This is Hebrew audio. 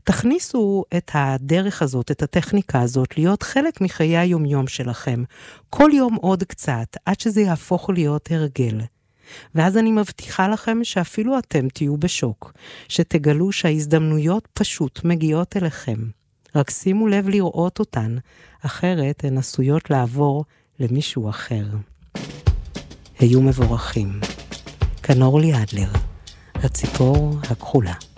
תכניסו את הדרך הזאת, את הטכניקה הזאת, להיות חלק מחיי היומיום שלכם. כל יום עוד קצת, עד שזה יהפוך להיות הרגל. ואז אני מבטיחה לכם שאפילו אתם תהיו בשוק, שתגלו שההזדמנויות פשוט מגיעות אליכם. רק שימו לב לראות אותן, אחרת הן עשויות לעבור למישהו אחר. היו מבורכים. כאן אורלי אדלר, הציפור הכחולה.